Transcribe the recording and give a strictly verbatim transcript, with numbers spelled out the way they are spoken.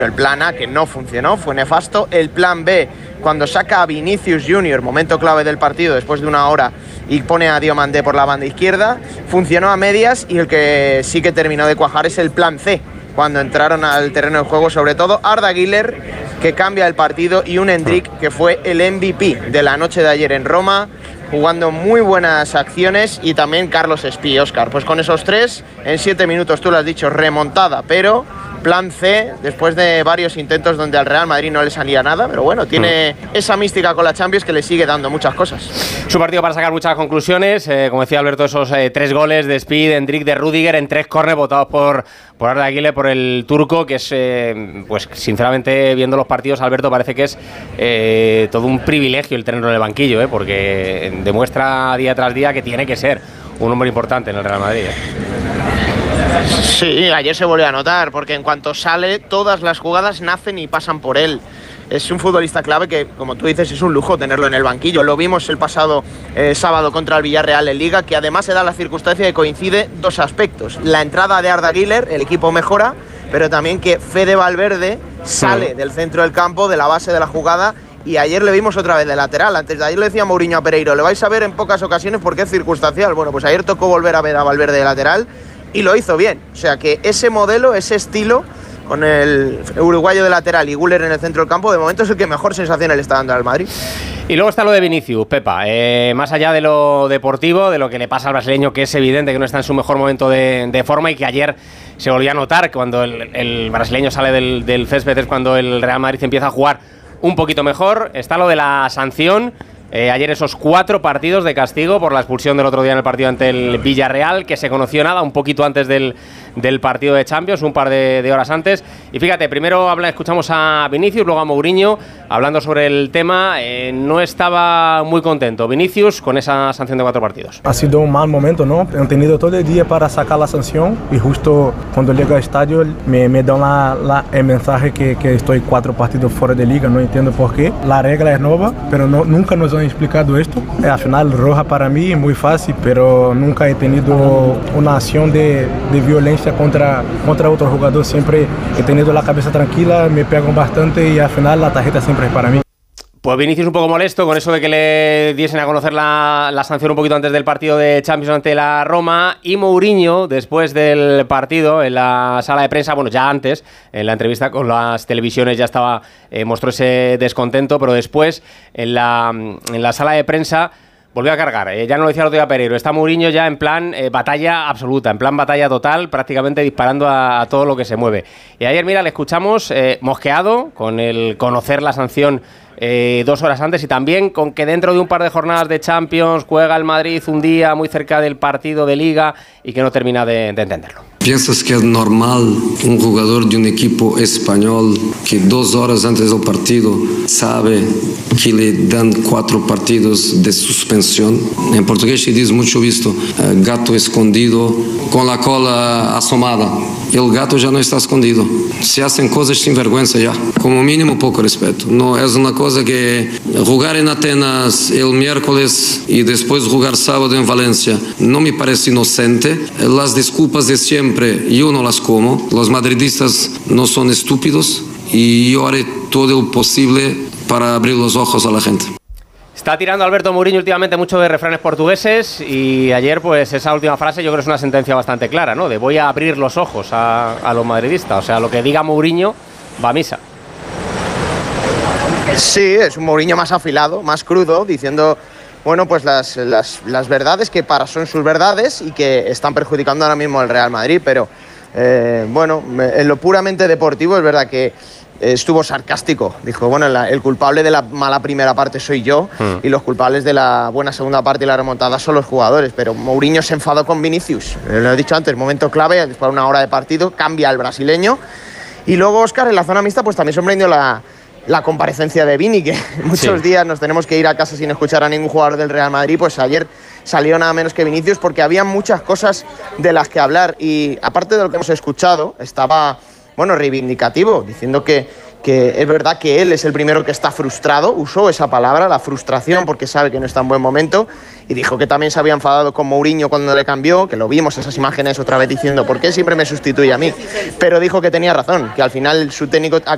El plan A, que no funcionó, fue nefasto. El plan B, cuando saca a Vinicius Junior, momento clave del partido, después de una hora, y pone a Diomandé por la banda izquierda, funcionó a medias, y el que sí que terminó de cuajar es el plan C, cuando entraron al terreno de juego, sobre todo Arda Güler, que cambia el partido, y un Endrick, que fue el M V P de la noche de ayer en Roma, jugando muy buenas acciones, y también Carlos Espí, Óscar. Pues con esos tres, en siete minutos, tú lo has dicho, remontada, pero plan C, después de varios intentos donde al Real Madrid no le salía nada, pero bueno, tiene mm. esa mística con la Champions que le sigue dando muchas cosas. Su partido para sacar muchas conclusiones, eh, como decía Alberto, esos eh, tres goles de Speed, de Endrick, de Rüdiger, en tres córner votados por, por Arda Güler, por el turco, que es, eh, pues sinceramente, viendo los partidos, Alberto, parece que es eh, todo un privilegio el tenerlo en el banquillo, eh, porque demuestra día tras día que tiene que ser un hombre importante en el Real Madrid. Eh. Sí, ayer se volvió a notar, porque en cuanto sale, todas las jugadas nacen y pasan por él. Es un futbolista clave que, como tú dices, es un lujo tenerlo en el banquillo. Lo vimos el pasado eh, sábado contra el Villarreal en Liga, que además se da la circunstancia de que coincide dos aspectos. La entrada de Arda Güler, el equipo mejora, pero también que Fede Valverde sale sí. del centro del campo, de la base de la jugada, y ayer le vimos otra vez de lateral. Antes de ayer le decía Mourinho a Pereiro, le vais a ver en pocas ocasiones porque es circunstancial. Bueno, pues ayer tocó volver a ver a Valverde de lateral, y lo hizo bien. O sea que ese modelo, ese estilo, con el uruguayo de lateral y Güler en el centro del campo, de momento es el que mejor sensaciones le está dando al Madrid. Y luego está lo de Vinicius, Pepa. Eh, más allá de lo deportivo, de lo que le pasa al brasileño, que es evidente que no está en su mejor momento de, de forma, y que ayer se volvió a notar cuando el, el brasileño sale del, del césped, es cuando el Real Madrid empieza a jugar un poquito mejor. Está lo de la sanción. Eh, ayer esos cuatro partidos de castigo por la expulsión del otro día en el partido ante el Villarreal, que se conoció nada, un poquito antes del, del partido de Champions, un par de, de horas antes. Y fíjate, primero habla, escuchamos a Vinicius, luego a Mourinho, hablando sobre el tema. Eh, no estaba muy contento Vinicius con esa sanción de cuatro partidos. Ha sido un mal momento, ¿no? He tenido todo el día para sacar la sanción, y justo cuando llego al estadio me, me dan la, la, el mensaje que, que estoy cuatro partidos fuera de liga. No entiendo por qué. La regla es nueva, pero no, nunca nos han explicado esto. Al final, roja para mí es muy fácil, pero nunca he tenido una acción de, de violencia contra, contra otro jugador. Siempre he tenido la cabeza tranquila, me pegan bastante, y al final la tarjeta siempre es para mí. Pues Vinicius un poco molesto con eso de que le diesen a conocer la, la sanción un poquito antes del partido de Champions ante la Roma, y Mourinho, después del partido, en la sala de prensa, bueno, ya antes, en la entrevista con las televisiones ya estaba, eh, mostró ese descontento, pero después, en la, en la sala de prensa, volvió a cargar. Eh, ya no lo decía el otro día Pereiro, está Mourinho ya en plan eh, batalla absoluta, en plan batalla total, prácticamente disparando a, a todo lo que se mueve. Y ayer, mira, le escuchamos eh, mosqueado con el conocer la sanción Eh, dos horas antes, y también con que dentro de un par de jornadas de Champions juega el Madrid un día muy cerca del partido de Liga, y que no termina de, de entenderlo. ¿Piensas que es normal un jugador de un equipo español que dos horas antes del partido sabe que le dan cuatro partidos de suspensión? En portugués se dice mucho visto, gato escondido con la cola asomada. El gato ya no está escondido. Se hacen cosas sin vergüenza ya. Como mínimo, poco respeto. No es una cosa que jugar en Atenas el miércoles y después jugar sábado en Valencia no me parece inocente. Las disculpas de siempre yo no las como. Los madridistas no son estúpidos, y yo haré todo lo posible para abrir los ojos a la gente. Está tirando Alberto Mourinho últimamente mucho de refranes portugueses, y ayer pues esa última frase yo creo que es una sentencia bastante clara, ¿no? De voy a abrir los ojos a, a los madridistas. O sea, lo que diga Mourinho va a misa. Sí, es un Mourinho más afilado, más crudo, diciendo, bueno, pues las, las, las verdades que para son sus verdades y que están perjudicando ahora mismo al Real Madrid. Pero eh, bueno, en lo puramente deportivo es verdad que estuvo sarcástico. Dijo, bueno, la, el culpable de la mala primera parte soy yo, mm. y los culpables de la buena segunda parte y la remontada son los jugadores. Pero Mourinho se enfadó con Vinicius. Lo he dicho antes, momento clave, después de una hora de partido, cambia al brasileño. Y luego, Óscar, en la zona mixta, pues también sorprendió la, la comparecencia de Vini, que muchos sí. días nos tenemos que ir a casa sin escuchar a ningún jugador del Real Madrid. Pues ayer salió nada menos que Vinicius, porque había muchas cosas de las que hablar. Y aparte de lo que hemos escuchado, estaba, bueno, reivindicativo, diciendo que, que es verdad que él es el primero que está frustrado. Usó esa palabra, la frustración, porque sabe que no está en buen momento. Y dijo que también se había enfadado con Mourinho cuando le cambió, que lo vimos esas imágenes otra vez diciendo, ¿por qué siempre me sustituye a mí? Pero dijo que tenía razón, que al final su técnico